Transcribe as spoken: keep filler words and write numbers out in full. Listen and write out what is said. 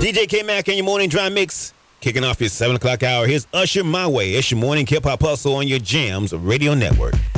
D J K-Mac and your morning dry mix. Kicking off your seven o'clock hour. Here's Usher My Way. It's your morning hip-hop hustle on your Jams Radio Network.